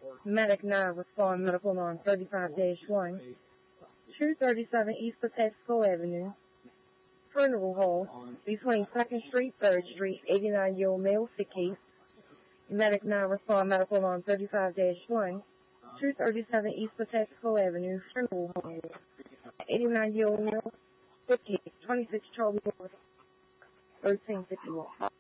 Medic 9 respond medical alarm 35-1. 237 East Patapsco Avenue. Funeral home between 2nd Street, 3rd Street, 89-year-old male sick case. Medic 9 respond medical alarm 35-1. 237 East Patapsco Avenue. Funeral home. 89-year-old male sick case. 26 Charlie North, 1351.